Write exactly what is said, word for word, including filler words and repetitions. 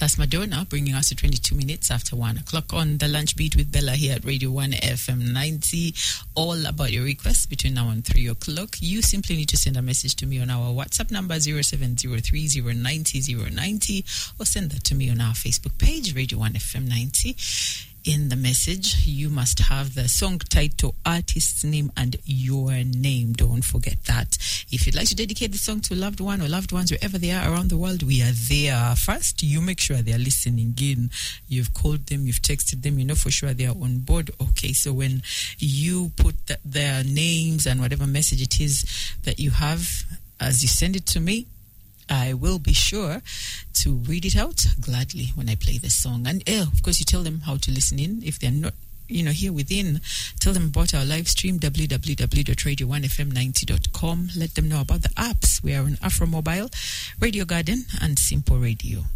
That's Madonna, bringing us to twenty-two minutes after one o'clock on the lunch beat with Bella here at Radio one F M ninety. All about your requests between now and three o'clock. You simply need to send a message to me on our WhatsApp number zero seven zero three zero nine zero zero nine zero or send that to me on our Facebook page, Radio one F M ninety. In the message, you must have the song title, artist's name, and your name. Don't forget that. If you'd like to dedicate the song to a loved one or loved ones wherever they are around the world, we are there. First, you make sure they're listening in. You've called them, you've texted them, you know for sure they're on board. Okay, so when you put the, their names and whatever message it is that you have, as you send it to me, I will be sure to read it out gladly when I play the song. And uh, of course, you tell them how to listen in. If they're not, you know, here within, tell them about our live stream, w w w dot radio one f m ninety dot com. Let them know about the apps. We are on Afro Mobile, Radio Garden, and Simple Radio.